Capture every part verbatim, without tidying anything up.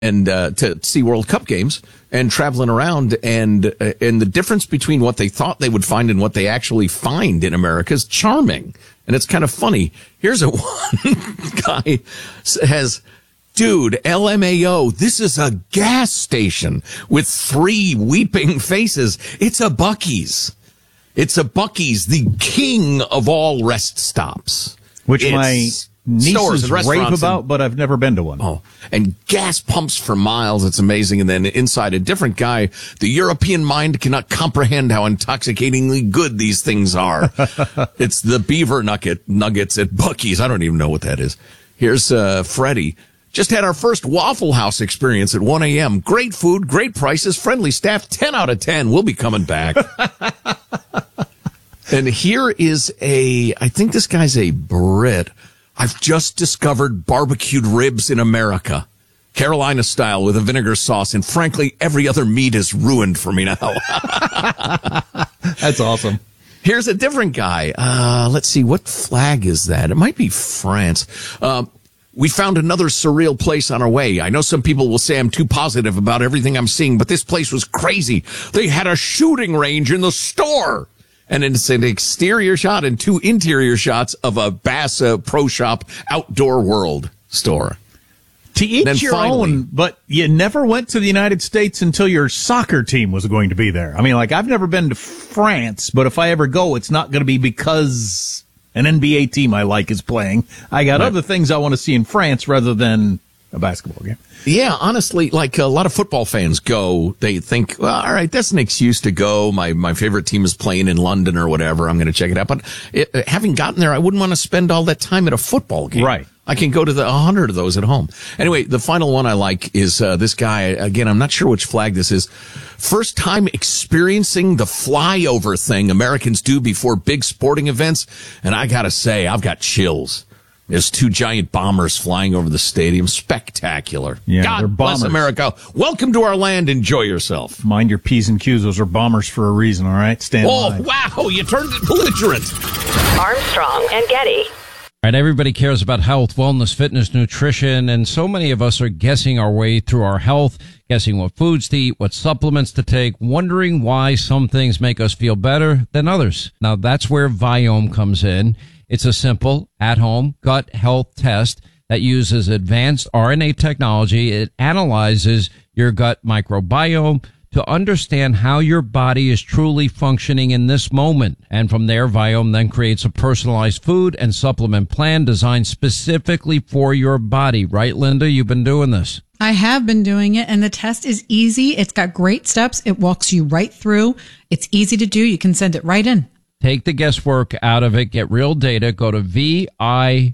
and uh, to see World Cup games and traveling around, and uh, and the difference between what they thought they would find and what they actually find in America is charming, and it's kind of funny. Here's a one guy has, dude, L M A O, this is a gas station with three weeping faces. It's a Buc-ee's. It's a Buc-ee's, the king of all rest stops. Which it's my nieces rave about, and, but I've never been to one. Oh, and gas pumps for miles. It's amazing. And then inside, a different guy. The European mind cannot comprehend how intoxicatingly good these things are. It's the beaver nugget nuggets at Buc-ee's. I don't even know what that is. Here's uh, Freddie. Just had our first Waffle House experience at one a.m. Great food, great prices, friendly staff, ten out of ten. We'll be coming back. And here is a, I think this guy's a Brit. I've just discovered barbecued ribs in America. Carolina style with a vinegar sauce. And frankly, every other meat is ruined for me now. That's awesome. Here's a different guy. Uh, let's see. What flag is that? It might be France. Uh, we found another surreal place on our way. I know some people will say I'm too positive about everything I'm seeing, but this place was crazy. They had a shooting range in the store. And it's an exterior shot and two interior shots of a Bass uh, Pro Shop Outdoor World store. To each your finally, own, but you never went to the United States until your soccer team was going to be there. I mean, like, I've never been to France, but if I ever go, it's not going to be because an N B A team I like is playing. I got right. other things I want to see in France rather than a basketball game. Yeah, honestly, like a lot of football fans go, they think, well, all right, that's an excuse to go. My my favorite team is playing in London or whatever. I'm going to check it out. But it, having gotten there, I wouldn't want to spend all that time at a football game. Right. I can go to the a hundred of those at home. Anyway, the final one I like is uh, this guy. Again, I'm not sure which flag this is. First time experiencing the flyover thing Americans do before big sporting events. And I got to say, I've got chills. There's two giant bombers flying over the stadium. Spectacular. Yeah, God bless America. Welcome to our land. Enjoy yourself. Mind your P's and Q's. Those are bombers for a reason, all right? Stand Oh, by. Wow. You turned it belligerent. Armstrong and Getty. All right, everybody cares about health, wellness, fitness, nutrition, and so many of us are guessing our way through our health, guessing what foods to eat, what supplements to take, wondering why some things make us feel better than others. Now, that's where Viome comes in. It's a simple, at-home gut health test that uses advanced R N A technology. It analyzes your gut microbiome to understand how your body is truly functioning in this moment. And from there, Viome then creates a personalized food and supplement plan designed specifically for your body. Right, Linda? You've been doing this. I have been doing it, and the test is easy. It's got great steps. It walks you right through. It's easy to do. You can send it right in. Take the guesswork out of it. Get real data. Go to V-I-O-M-E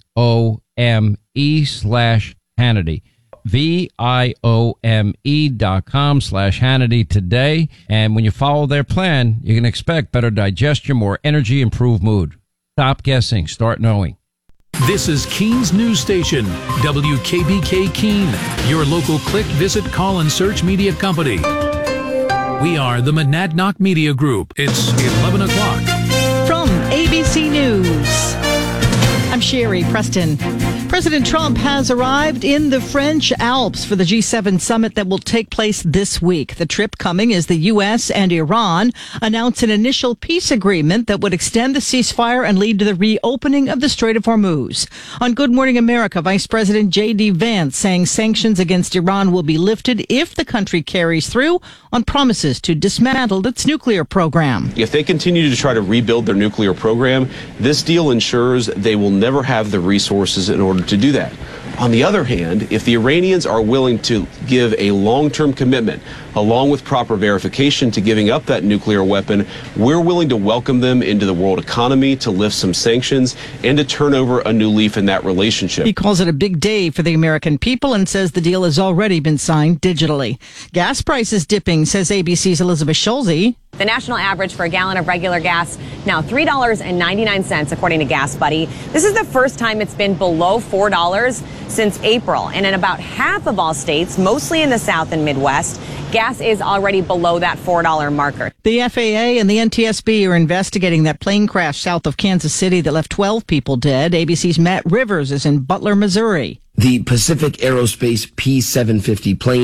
slash Hannity. V-I-O-M-E dot com slash Hannity today. And when you follow their plan, you can expect better digestion, more energy, improved mood. Stop guessing. Start knowing. This is Keens News Station, W K B K Keene, your local click, visit, call, and search media company. We are the Monadnock Media Group. It's eleven o'clock. From A B C News, I'm Sherry Preston. President Trump has arrived in the French Alps for the G seven summit that will take place this week. The trip coming as the U S and Iran announce an initial peace agreement that would extend the ceasefire and lead to the reopening of the Strait of Hormuz. On Good Morning America, Vice President J D Vance saying sanctions against Iran will be lifted if the country carries through on promises to dismantle its nuclear program. If they continue to try to rebuild their nuclear program, this deal ensures they will never have the resources in order to do that. On the other hand, if the Iranians are willing to give a long-term commitment, along with proper verification to giving up that nuclear weapon, we're willing to welcome them into the world economy, to lift some sanctions, and to turn over a new leaf in that relationship. He calls it a big day for the American people and says the deal has already been signed digitally. Gas prices dipping, says A B C's Elizabeth Schulze. The national average for a gallon of regular gas now three dollars and ninety-nine cents, according to Gas Buddy. This is the first time it's been below four dollars since April. And in about half of all states, mostly in the South and Midwest, gas is already below that four dollar marker. The F A A and the N T S B are investigating that plane crash south of Kansas City that left twelve people dead. A B C's Matt Rivers is in Butler, Missouri. The Pacific Aerospace P seven fifty plane